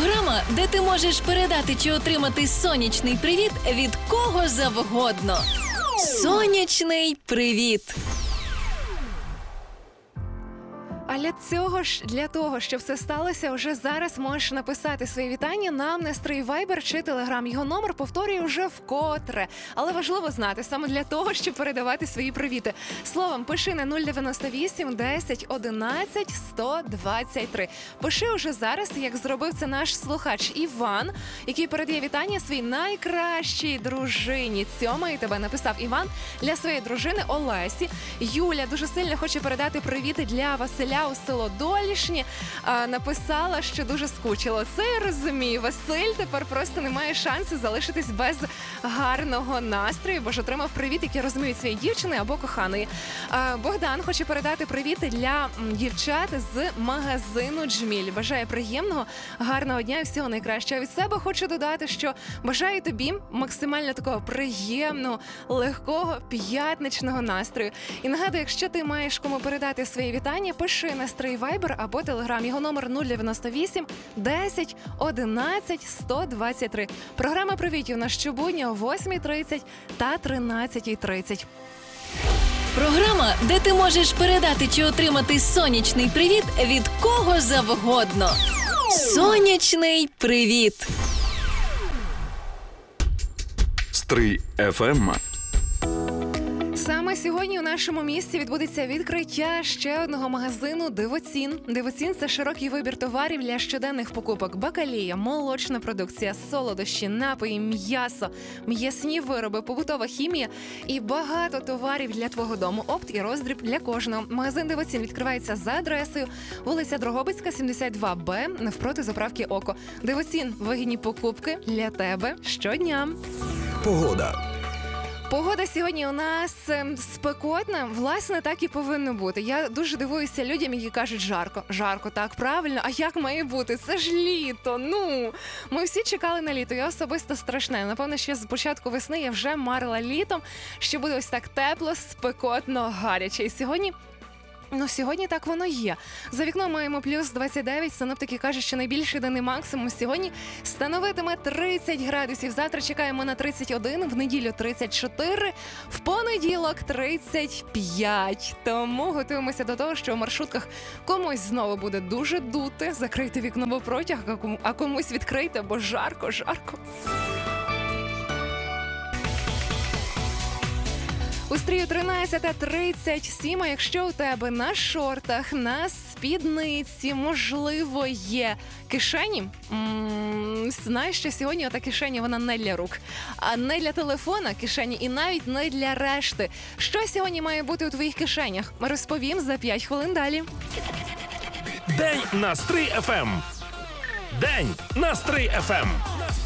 Програма, де ти можеш передати чи отримати сонячний привіт від кого завгодно. Сонячний привіт! А для того, щоб все сталося, вже зараз можеш написати свої вітання нам на стрій Viber чи Telegram. Його номер, повторюю, вже вкотре. Але важливо знати, саме для того, щоб передавати свої привіти. Словом, пиши на 098 10 11 123. Пиши уже зараз, як зробив це наш слухач Іван, який передає вітання своїй найкращій дружині. Цьома і тебе написав Іван для своєї дружини Олесі. Юля дуже сильно хоче передати привіти для Василя у село Долішні, написала, що дуже скучила. Це я розумію. Василь тепер просто не має шансу залишитись без гарного настрою, бо ж отримав привіт, який розуміють своєї дівчини або коханої. Богдан хоче передати привіти для дівчат з магазину «Джміль». Бажає приємного, гарного дня і всього найкращого. Від себе хочу додати, що бажаю тобі максимально такого приємного, легкого, п'ятничного настрою. І нагадую, якщо ти маєш кому передати свої вітання, пиши на стрій Viber або Telegram. Його номер 098 10 11 123. Програма привітів на щобудня о 8:30 та 13:30. Програма, де ти можеш передати чи отримати сонячний привіт від кого завгодно. Сонячний привіт! Стрий ФМ. Саме сьогодні у нашому місті відбудеться відкриття ще одного магазину «Дивоцін». «Дивоцін» – це широкий вибір товарів для щоденних покупок. Бакалія, молочна продукція, солодощі, напої, м'ясо, м'ясні вироби, побутова хімія і багато товарів для твого дому. Опт і роздріб для кожного. Магазин «Дивоцін» відкривається за адресою вулиця Дрогобицька, 72Б, навпроти заправки «Око». «Дивоцін» – вигідні покупки для тебе щодня. Погода. Погода сьогодні у нас спекотна, власне, так і повинно бути. Я дуже дивуюся людям, які кажуть жарко. Жарко, так, правильно, а як має бути? Це ж літо, Ми всі чекали на літо, я особисто страшне. Напевно, ще з початку весни я вже марила літом, що буде ось так тепло, спекотно, гаряче. І сьогодні так воно є. За вікном маємо плюс 29. Синоптики кажуть, що найбільший денний максимум сьогодні становитиме 30 градусів. Завтра чекаємо на 31, в неділю 34, в понеділок 35. Тому готуємося до того, що в маршрутках комусь знову буде дуже дути. Закрийте вікно в протяг, а комусь відкрийте, бо жарко. У стрію 13:37, а якщо у тебе на шортах, на спідниці, можливо, є кишені, знаєш, що сьогодні ота кишеня, вона не для рук, а не для телефона кишені і навіть не для решти. Що сьогодні має бути у твоїх кишенях? Розповім за 5 хвилин далі. День на Стрий ФМ. День на Стрий ФМ.